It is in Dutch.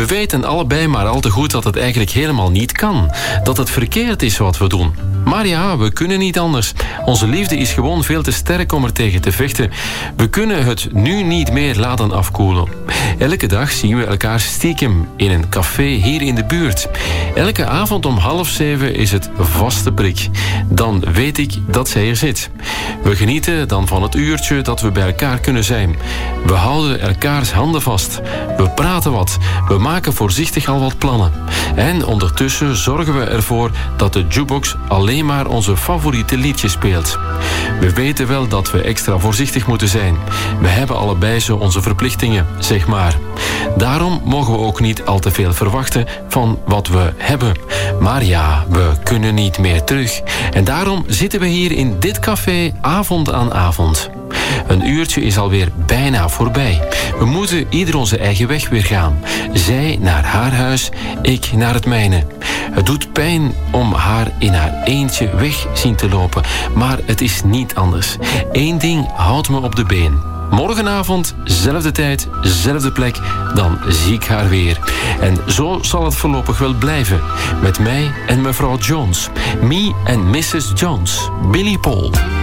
We weten allebei maar al te goed dat het eigenlijk helemaal niet kan. Dat het verkeerd is wat we doen. Maar ja, we kunnen niet anders. Onze liefde is gewoon veel te sterk om er tegen te vechten. We kunnen het nu niet meer laten afkoelen. Elke dag zien we elkaar stiekem in een café hier in de buurt. Elke avond om 6:30 is het vaste prik. Dan weet ik dat zij er zit. We genieten dan van het uurtje dat we bij elkaar kunnen zijn. We houden elkaars handen vast. We praten wat. We maken voorzichtig al wat plannen. En ondertussen zorgen we ervoor dat de jukebox alleen maar onze favoriete liedjes speelt. We weten wel dat we extra voorzichtig moeten zijn. We hebben allebei zo onze verplichtingen, zeg maar. Daarom mogen we ook niet al te veel verwachten van wat we hebben. Maar ja, we kunnen niet meer terug. En daarom zitten we hier in dit café avond aan avond. Een uurtje is alweer bijna voorbij. We moeten ieder onze eigen weg weer gaan. Zij naar haar huis, ik naar het mijne. Het doet pijn om haar in haar eentje weg zien te lopen. Maar het is niet anders. Eén ding houdt me op de been. Morgenavond, zelfde tijd, zelfde plek, dan zie ik haar weer. En zo zal het voorlopig wel blijven. Met mij en mevrouw Jones. Me and Mrs. Jones. Billy Paul.